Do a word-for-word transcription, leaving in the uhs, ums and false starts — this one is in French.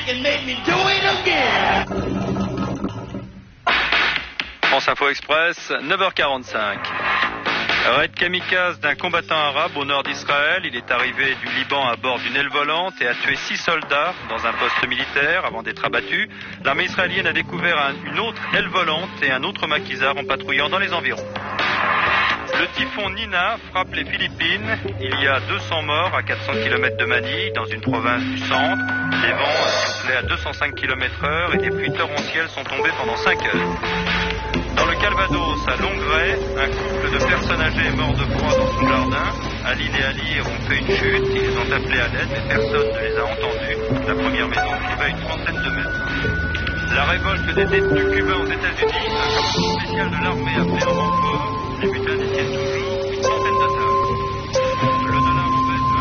and made me do it again. France Info Express, neuf heures quarante-cinq. Raid kamikaze d'un combattant arabe au nord d'Israël. Il est arrivé du Liban à bord d'une aile volante et a tué six soldats dans un poste militaire avant d'être abattu. L'armée israélienne a découvert un, une autre aile volante et un autre maquisard en patrouillant dans les environs. Le typhon Nina frappe les Philippines. Il y a deux cents morts à quatre cents kilomètres de Manille, dans une province du centre. Les vents soufflaient à deux cent cinq kilomètres heure et des pluies torrentielles sont tombées pendant cinq heures. Dans le Calvados, à Longueray, un couple de personnes âgées est mort de froid dans son jardin. Aline et Ali ont fait une chute, ils ont appelé à l'aide, mais personne ne les a entendus. La première maison vivait à une trentaine de mètres. La révolte des détenus cubains aux États-Unis, un corps spécial de l'armée appelé en renfort. Les mutins détiennent toujours